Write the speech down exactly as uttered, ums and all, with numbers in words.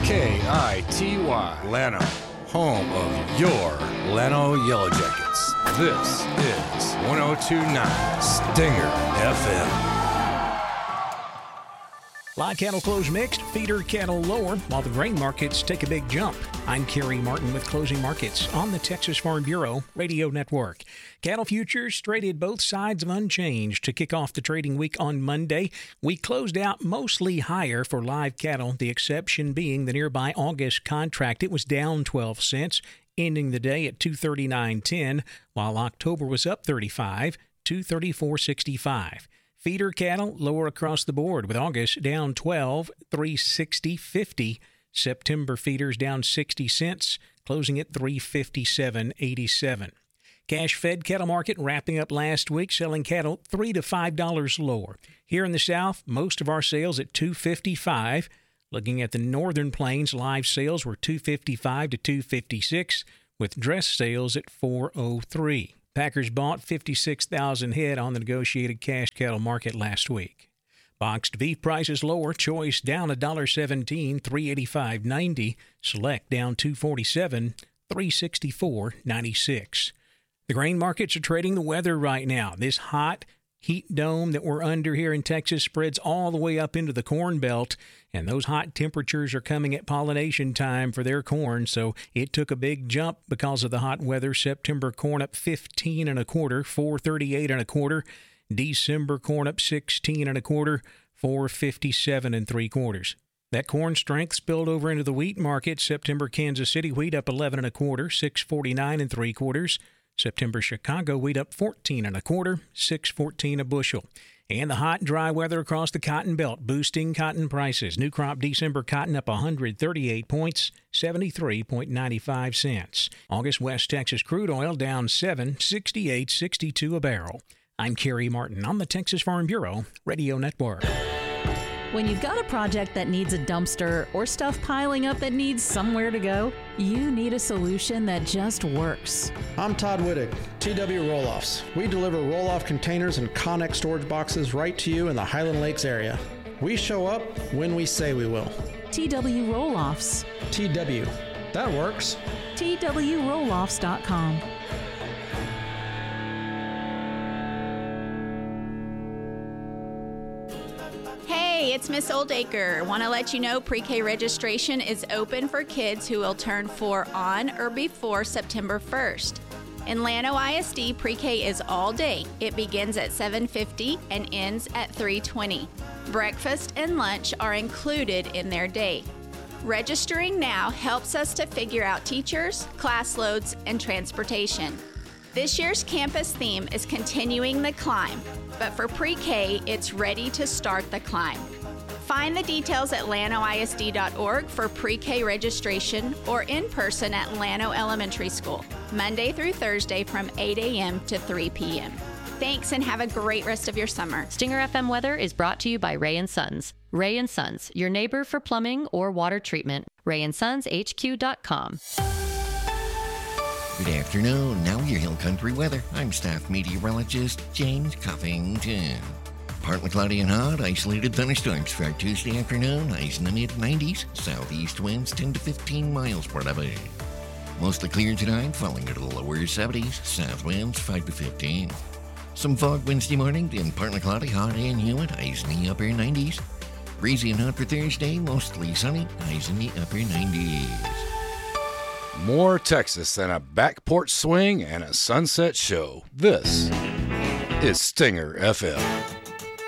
K I T Y, Llano, home of your Llano Yellow Jackets. This is one oh two point nine Stinger F M. Live cattle close mixed, feeder cattle lower, while the grain markets take a big jump. I'm Kerry Martin with Closing Markets on the Texas Farm Bureau Radio Network. Cattle futures traded both sides of unchanged to kick off the trading week on Monday. We closed out mostly higher for live cattle, the exception being the nearby August contract. It was down twelve cents, ending the day at two thirty-nine ten, while October was up thirty-five, two thirty-four sixty-five. Feeder cattle lower across the board, with August down twelve, three sixty fifty. September feeders down sixty cents, closing at three fifty-seven eighty-seven. Cash fed cattle market wrapping up last week, selling cattle three to five dollars lower. Here in the South, most of our sales at two fifty-five. Looking at the Northern Plains, live sales were two fifty-five to two fifty-six, with dress sales at four oh three. Packers bought fifty-six thousand head on the negotiated cash cattle market last week. Boxed beef prices lower. Choice down one dollar seventeen, three eighty-five ninety. Select down two forty-seven, three sixty-four ninety-six. The grain markets are trading the weather right now. This hot heat dome that we're under here in Texas spreads all the way up into the Corn Belt, and those hot temperatures are coming at pollination time for their corn, so it took a big jump because of the hot weather. September corn up fifteen and a quarter, four thirty-eight and a quarter. December corn up sixteen and a quarter, four fifty-seven and three quarters. That corn strength spilled over into the wheat market. September Kansas City wheat up eleven and a quarter, six forty-nine and three quarters. September Chicago wheat up fourteen and a quarter, six fourteen a bushel. And the hot, dry weather across the cotton belt boosting cotton prices. New crop December cotton up one hundred thirty-eight points, seventy-three ninety-five cents. August West Texas crude oil down seven, sixty-eight sixty-two a barrel. I'm Kerry Martin on the Texas Farm Bureau Radio Network. When you've got a project that needs a dumpster or stuff piling up that needs somewhere to go, you need a solution that just works. I'm Todd Wittig, T W Roll-Offs. We deliver roll-off containers and Connex storage boxes right to you in the Highland Lakes area. We show up when we say we will. T W Roll-Offs. T W. That works. T W roll offs dot com. Hey, it's Miss Oldacre. Want to let you know pre-K registration is open for kids who will turn four on or before September first. In Llano I S D, pre-K is all day. It begins at seven fifty and ends at three twenty. Breakfast and lunch are included in their day. Registering now helps us to figure out teachers, class loads, and transportation. This year's campus theme is Continuing the Climb, but for pre-K, it's Ready to Start the Climb. Find the details at llano I S D dot org for pre-K registration or in person at Llano Elementary School, Monday through Thursday from eight a.m. to three p.m. Thanks and have a great rest of your summer. Stinger F M weather is brought to you by Ray and Sons. Ray and Sons, your neighbor for plumbing or water treatment. ray and sons h q dot com. Good afternoon. Now your Hill Country weather. I'm staff meteorologist James Cuffington. Partly cloudy and hot, isolated thunderstorms for our Tuesday afternoon. Highs in the mid nineties. Southeast winds ten to fifteen miles per hour. Mostly clear tonight, falling into the lower seventies. South winds five to fifteen. Some fog Wednesday morning, then partly cloudy, hot and humid. Highs in the upper nineties. Breezy and hot for Thursday, mostly sunny. Highs in the upper nineties. More Texas than a back porch swing and a sunset show. This is Stinger F M.